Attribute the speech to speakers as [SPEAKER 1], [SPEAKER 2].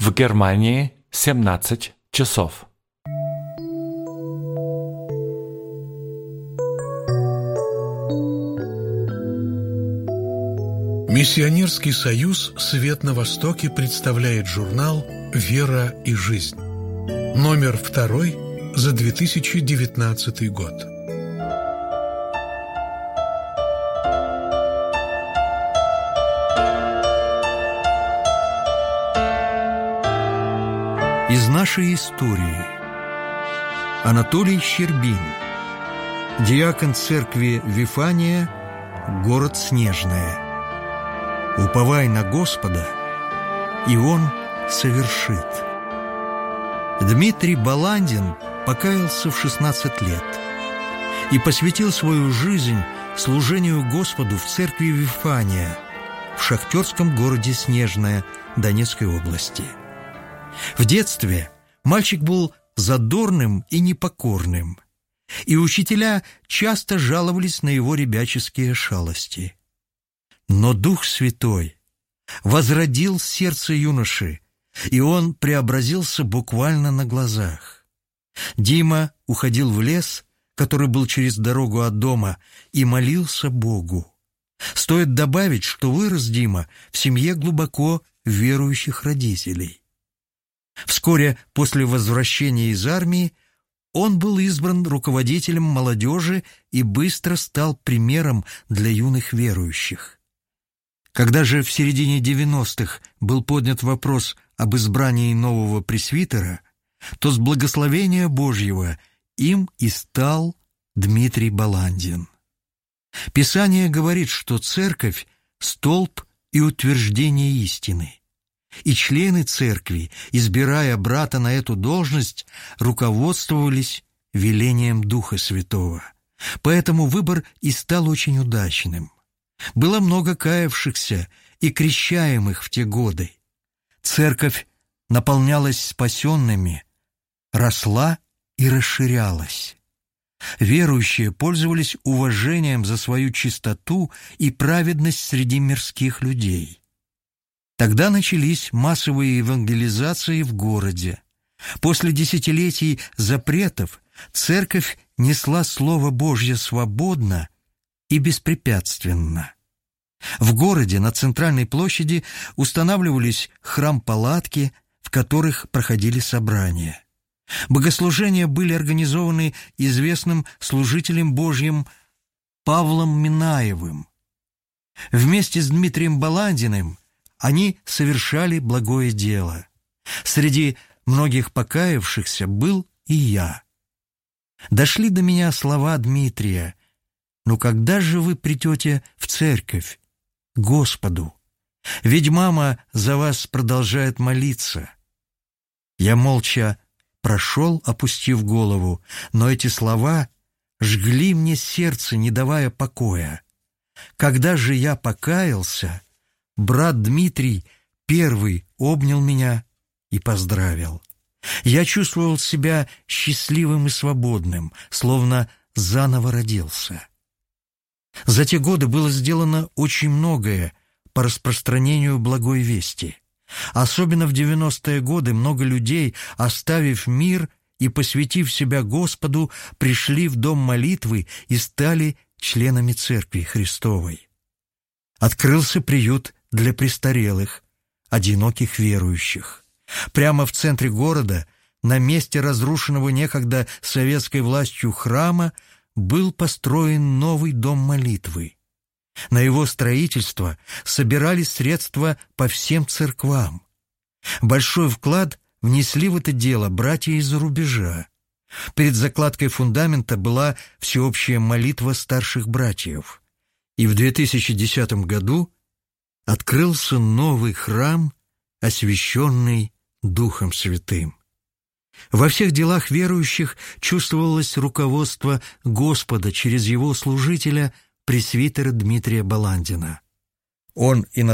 [SPEAKER 1] В Германии 17 часов.
[SPEAKER 2] Миссионерский союз «Свет на Востоке» представляет журнал «Вера и жизнь». Номер 2 за 2019 год.
[SPEAKER 3] Из нашей истории. Анатолий Щербин, диакон церкви Вифания, город Снежное. Уповай на Господа, и Он совершит. Дмитрий Баландин покаялся в 16 лет и посвятил свою жизнь служению Господу в церкви Вифания в шахтерском городе Снежное Донецкой области. В детстве мальчик был задорным и непокорным, и учителя часто жаловались на его ребяческие шалости. Но Дух Святой возродил сердце юноши, и он преобразился буквально на глазах. Дима уходил в лес, который был через дорогу от дома, и молился Богу. Стоит добавить, что вырос Дима в семье глубоко верующих родителей. Вскоре после возвращения из армии он был избран руководителем молодежи и быстро стал примером для юных верующих. Когда же в середине 90-х был поднят вопрос об избрании нового пресвитера, то с благословения Божьего им и стал Дмитрий Баландин. Писание говорит, что церковь – столб и утверждение истины. И члены церкви, избирая брата на эту должность, руководствовались велением Духа Святого. Поэтому выбор и стал очень удачным. Было много каявшихся и крещаемых в те годы. Церковь наполнялась спасенными, росла и расширялась. Верующие пользовались уважением за свою чистоту и праведность среди мирских людей. Тогда начались массовые евангелизации в городе. После десятилетий запретов церковь несла Слово Божье свободно и беспрепятственно. В городе на центральной площади устанавливались храм-палатки, в которых проходили собрания. Богослужения были организованы известным служителем Божьим Павлом Минаевым. Вместе с Дмитрием Баландиным они совершали благое дело. Среди многих покаявшихся был и я. Дошли до меня слова Дмитрия: «Ну когда же вы придете в церковь, к Господу? Ведь мама за вас продолжает молиться». Я молча прошел, опустив голову, но эти слова жгли мне сердце, не давая покоя. Когда же я покаялся, брат Дмитрий первый обнял меня и поздравил. Я чувствовал себя счастливым и свободным, словно заново родился. За те годы было сделано очень многое по распространению благой вести. Особенно в 90-е годы много людей, оставив мир и посвятив себя Господу, пришли в дом молитвы и стали членами Церкви Христовой. Открылся приют для престарелых, одиноких верующих. Прямо в центре города, на месте разрушенного некогда советской властью храма, был построен новый дом молитвы. На его строительство собирались средства по всем церквам. Большой вклад внесли в это дело братья из-за рубежа. Перед закладкой фундамента была всеобщая молитва старших братьев. И в 2010 году открылся новый храм, освященный Духом Святым. Во всех делах верующих чувствовалось руководство Господа через его служителя, пресвитера Дмитрия Баландина. Он и